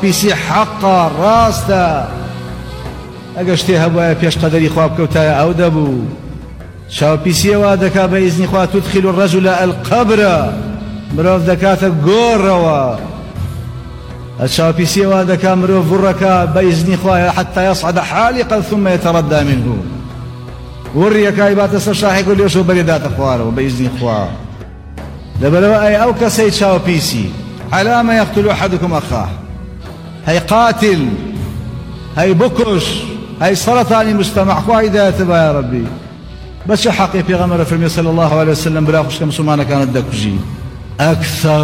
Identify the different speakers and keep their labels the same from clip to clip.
Speaker 1: چاوپیسی حەقا ڕاستە ئەگە شتێ هەبوایە پێش قەدەری خوا بکەوتایە ئەو دەبوو چاوپیسیەوە دەکا بە ئیزنی خوا تدخل الرجل القبر مرۆڤ دەکاتە گۆڕەوە چاوپیسیەوە دەکا مرۆڤ وڕەکە بە ئیزنی خوایە حتى يصعد حالقا ثم يتردى منه وڕیەکای باتە سەر شاحێک و لێشەوە بەرێداتە خوارەوە بە ئیزنی خوا لەبەرەوە ئەی ئەو کەسەی چاوپیسی على ما يقتل أحدكم أخاه هي قاتل هي بكش هي سرطان مجتمع خوا هداية يا ربي بس حقي في غمرة فرمي صلى الله عليه وسلم بلا خش كمسلمانة كانت دكجي أكثر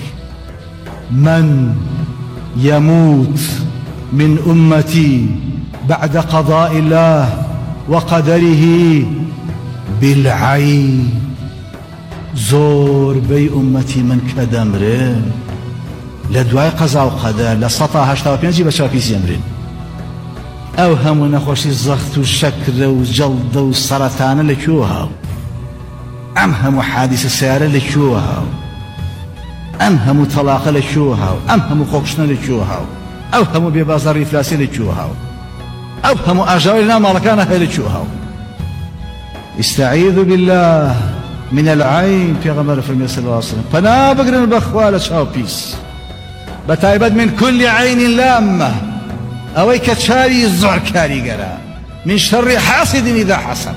Speaker 1: من يموت من أمتي بعد قضاء الله وقدره بالعين زور بي أمتي من كدمره لدواي قضاء وقدر لسطا هشتا وبينجي بشاكيس يمرين أو همو نخوشي الزغط والشكر والجلد والسرطان لكوها أم همو حادث السيارة لكوها أم همو طلاق لكوها أم همو خوكشنا لكوها أو همو ببازار إفلاسي لكوها أو همو أجاولنا مالكانا هي لكوها استعيذ بالله من العين في غمر فرمي صلى الله عليه وسلم فنا بقرن بخوالة شاو بيس بتايبد من كل عين لامة أوي كتشاري الزعر كاري قرا من شر حاسد إذا حسد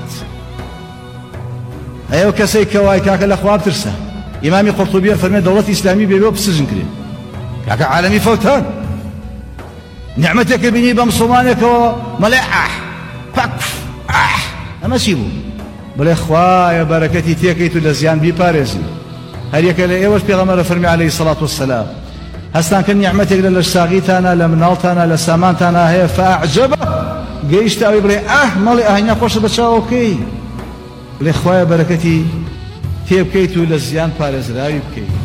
Speaker 1: أيو كسي كواي كاك الأخواب ترسى إمامي قرطبي فرمي دولة إسلامية بيبو بسجن كريم كاك عالمي فوتان نعمتك بني بمصمانك وملأح بكف أما سيبو بل إخوة بركتي تيكيتو لزيان بي باريزي هل يكال إيوش بيغمر فرمي عليه الصلاة والسلام هستان كان نعمتك للشاغيتانا لمنالتانا لسامانتانا هي فأعجبه قيشت أوي بلي مالي أهنيا خوش بتشاوكي بل إخوة بركتي تيبكيتو لزيان باريزي لا يبكي